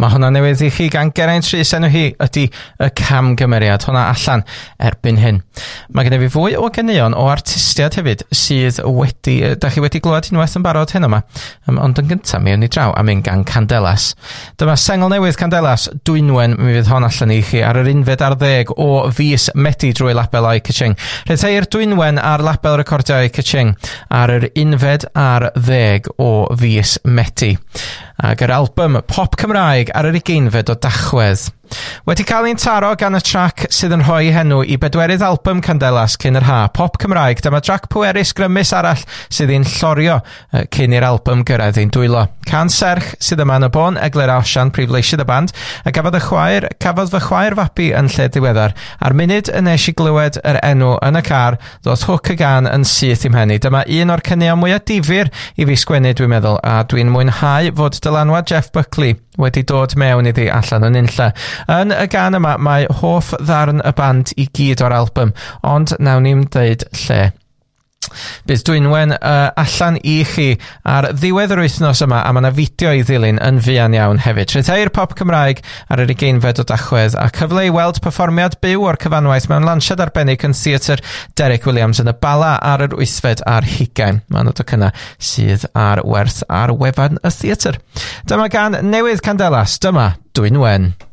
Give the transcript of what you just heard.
Mae hwnna newydd i chi gan Geraint Rhys, enw hi ydy Y Camgymeriad, hwnna allan erbyn hyn. Mae gen i fi fwy o ganeuon o artistiad hefyd sydd wedi, da chi wedi glywed unwaith yn barod hyn yma, ond yn gyntaf mi yn ei draw am un gan Candelas. Dyma sengl newydd Candelas, Dwynwen, mi fydd hon allan i chi ar yr 11 o fis Medi drwy label iCaching. Rheteir Dwynwen ar label recordio iCaching ar yr 11 o fis Medi. Ac yr album Pop Cymraeg ar yr 20 o Dachwedd. Wedi cael ein taro gan y trac sydd yn rhoi henw i bedwerydd album Candelas cyn yr ha, Pop Cymraeg. Dyma trac pwerus grymus arall sydd i'n llorio cyn i'r album gyrraedd ein dwylo. Can serch sydd yma yn y bon, Eglur Osian, prifleisydd y band, a cafodd fy chwaer fabi yn lle diweddar. Ar munud y nes i glywed yr enw yn y car, ddoth hwc y gan yn syth i'm henni. Dyma un o'r cynniau mwyaf difyr i fi sgwennu, dwi'n meddwl, a dwi'n mwynhau fod dylanwad Jeff Buckley wedi dod mewn iddi allan yn unlle. Yn y gan yma, mae hoff ddarn y band i gyd o'r album, ond nawn ni'n deud lle. Bydd Dwynwen allan i chi ar ddiwedd yr wythnos yma, a mae yna fideo i ddilyn yn fuan iawn hefyd. Rheteir Pop Cymraeg ar yr 20 o Dachwedd, a cyfle i weld perfformiad byw o'r cyfanwaith mewn lansiad arbennig yn Theatr Derek Williams yn y Bala ar yr 8 ar 20. Mae'n dod o cynna sydd ar werth ar wefan y theatr. Dyma gan newydd Candelas, dyma Dwynwen.